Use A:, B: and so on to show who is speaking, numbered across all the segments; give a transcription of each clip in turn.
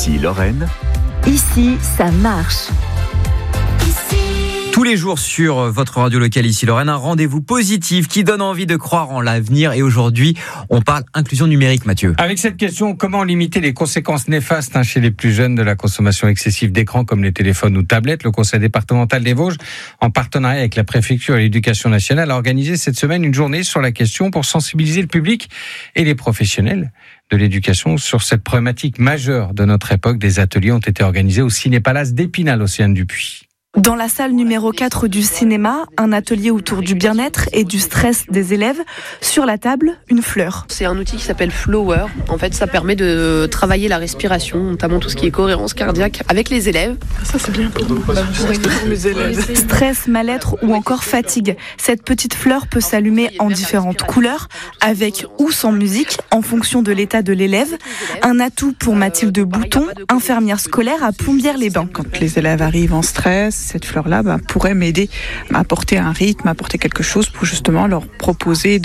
A: Ici Lorraine.
B: Ici, ça marche.
C: Tous les jours sur votre radio locale Ici Lorraine, un rendez-vous positif qui donne envie de croire en l'avenir. Et aujourd'hui, on parle inclusion numérique, Mathieu.
D: Avec cette question, comment limiter les conséquences néfastes chez les plus jeunes de la consommation excessive d'écrans comme les téléphones ou tablettes? Le Conseil départemental des Vosges, en partenariat avec la préfecture et l'éducation nationale, a organisé cette semaine une journée sur la question pour sensibiliser le public et les professionnels de l'éducation sur cette problématique majeure de notre époque. Des ateliers ont été organisés au Ciné-Palace d'Épinal, Océane Dupuis.
E: Dans la salle numéro 4 du cinéma, un atelier autour du bien-être et du stress des élèves. Sur la table, une fleur.
F: C'est un outil qui s'appelle Flower. En fait, ça permet de travailler la respiration, notamment tout ce qui est cohérence cardiaque avec les élèves.
E: Ça, c'est bien pour mes élèves. Stress, mal-être ou encore fatigue. Cette petite fleur peut s'allumer en différentes couleurs, avec ou sans musique, en fonction de l'état de l'élève. Un atout pour Mathilde Bouton, infirmière scolaire à Plombières-les-Bains.
G: Quand les élèves arrivent en stress, cette fleur-là pourrait m'aider à apporter un rythme, à apporter quelque chose pour justement leur proposer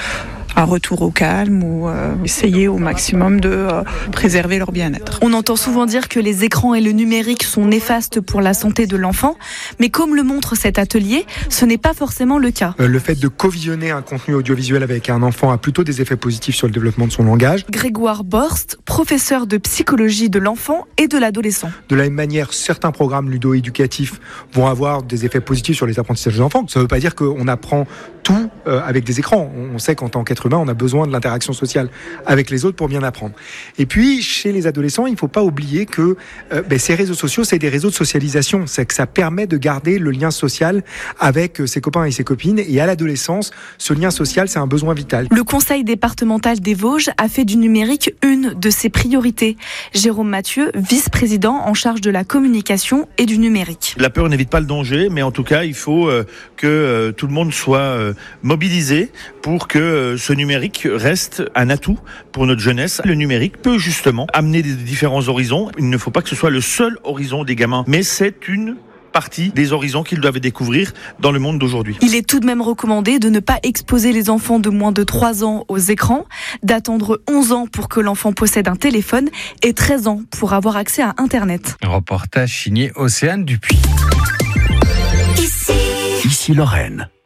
G: un retour au calme ou essayer au maximum de préserver leur bien-être.
E: On entend souvent dire que les écrans et le numérique sont néfastes pour la santé de l'enfant, mais comme le montre cet atelier, ce n'est pas forcément le cas.
H: Le fait de co-visionner un contenu audiovisuel avec un enfant a plutôt des effets positifs sur le développement de son langage.
E: Grégoire Borst, professeur de psychologie de l'enfant et de l'adolescent.
H: De la même manière, certains programmes ludo-éducatifs vont avoir des effets positifs sur les apprentissages des enfants. Ça ne veut pas dire qu'on apprend tout avec des écrans. On sait qu'en tant qu'être humain, on a besoin de l'interaction sociale avec les autres pour bien apprendre. Et puis, chez les adolescents, il ne faut pas oublier que ces réseaux sociaux, c'est des réseaux de socialisation. C'est que ça permet de garder le lien social avec ses copains et ses copines. Et à l'adolescence, ce lien social, c'est un besoin vital.
E: Le Conseil départemental des Vosges a fait du numérique une de ses priorités. Jérôme Mathieu, vice-président en charge de la communication et du numérique.
I: La peur n'évite pas le danger, mais en tout cas, il faut que tout le monde soit mobilisé pour que ce numérique reste un atout pour notre jeunesse. Le numérique peut justement amener des différents horizons. Il ne faut pas que ce soit le seul horizon des gamins, mais c'est une partie des horizons qu'ils doivent découvrir dans le monde d'aujourd'hui.
E: Il est tout de même recommandé de ne pas exposer les enfants de moins de 3 ans aux écrans, d'attendre 11 ans pour que l'enfant possède un téléphone et 13 ans pour avoir accès à Internet.
D: Un reportage signé Océane Dupuis.
A: Ici Lorraine.